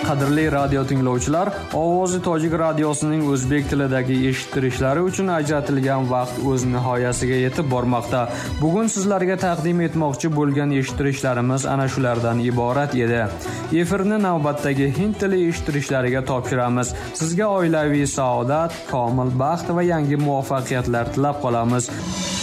Qadrli radio tinglovchilar, Ovozi Tojik radiosining o'zbek tilidagi eshittirishlari uchun ajratilgan vaqt o'z nihoyasiga yetib bormoqda. Bugun sizlarga taqdim etmoqchi bo'lgan eshittirishlarimiz ana shulardan iborat edi. Efirni navbatdagi hind tili eshittirishlariga topshiramiz. Sizga oilaviy saodat, komil baxt va yangi muvaffaqiyatlar tilab qolamiz.